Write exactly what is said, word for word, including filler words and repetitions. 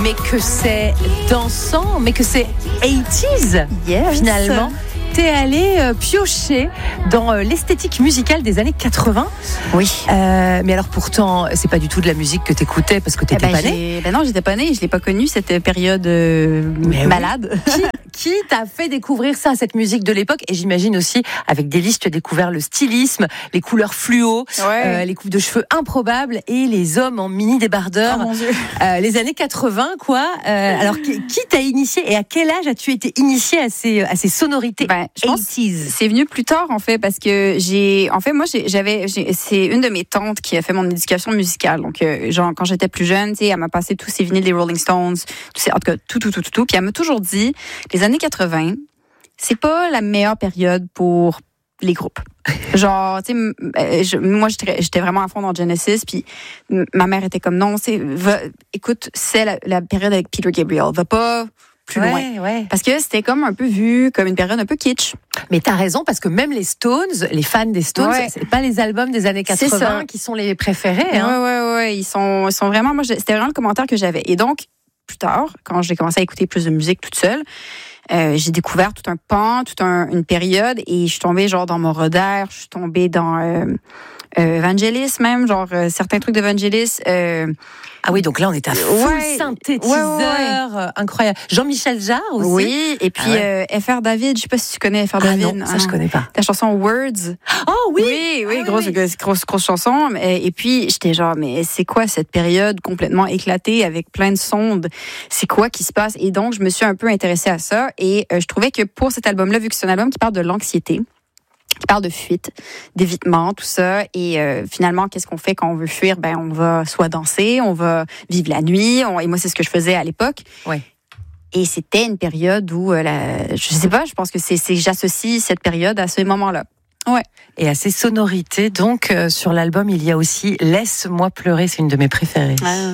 Mais que c'est dansant, mais que c'est eighties, yes. Finalement. T'es allé euh, piocher dans euh, l'esthétique musicale des années quatre-vingts. Oui. Euh, mais alors pourtant, c'est pas du tout de la musique que t'écoutais parce que t'étais eh ben, pas née. Ben non, j'étais pas née. Je l'ai pas connue cette période euh, malade. Oui. Qui, qui t'a fait découvrir ça, cette musique de l'époque? Et j'imagine aussi, avec Délice, tu as découvert le stylisme, les couleurs fluo, ouais. euh, les coupes de cheveux improbables et les hommes en mini débardeurs. Oh mon Dieu. Euh, les années quatre-vingts, quoi. Euh, alors, qui, qui t'a initié et à quel âge as-tu été initié à ces, à ces sonorités? Ben, je pense c'est venu plus tard en fait parce que j'ai en fait moi j'ai, j'avais j'ai, c'est une de mes tantes qui a fait mon éducation musicale, donc euh, genre quand j'étais plus jeune, tu sais, elle m'a passé tous ces vinyles des Rolling Stones, tous ces, en tout cas tout tout tout tout tout, puis elle m'a toujours dit les années quatre-vingts c'est pas la meilleure période pour les groupes. Genre, tu sais, je, moi, j'étais, j'étais vraiment à fond dans Genesis, puis ma mère était comme non, c'est, va, écoute, c'est la, la période avec Peter Gabriel, va pas plus ouais, loin. Ouais. Parce que c'était comme un peu vu comme une période un peu kitsch. Mais t'as raison, parce que même les Stones, les fans des Stones, ouais. c'est pas les albums des années quatre-vingts qui sont les préférés. Hein. Ouais, ouais, ouais. Ils sont, ils sont vraiment, moi, c'était vraiment le commentaire que j'avais. Et donc, plus tard, quand j'ai commencé à écouter plus de musique toute seule, euh, j'ai découvert tout un pan, toute un, une période, et je suis tombée genre dans Moroder, je suis tombée dans euh, euh, Vangelis même, genre euh, certains trucs de Vangelis. Euh, Ah oui, donc là, on est à full ouais, synthétiseur, ouais, ouais. Euh, incroyable. Jean-Michel Jarre aussi. Oui, et puis ah ouais. euh, F R David, je sais pas si tu connais F R ah David. Non, ça ah, je connais pas. Ta chanson Words. Oh oui. Oui, oui, ah, grosse, oui. grosse, grosse, grosse chanson. Et, et puis j'étais genre, mais c'est quoi cette période complètement éclatée avec plein de sondes? C'est quoi qui se passe? Et donc je me suis un peu intéressée à ça. Et euh, je trouvais que pour cet album-là, vu que c'est un album qui parle de l'anxiété, qui parle de fuite, d'évitement, tout ça. Et euh, finalement, qu'est-ce qu'on fait quand on veut fuir? Ben, on va soit danser, on va vivre la nuit. On, et moi, c'est ce que je faisais à l'époque. Ouais. Et c'était une période où, euh, la, je sais pas, je pense que c'est, c'est j'associe cette période à ce moment-là. Ouais. Et à ces sonorités, donc, euh, sur l'album, il y a aussi Laisse-moi pleurer, c'est une de mes préférées. Ah.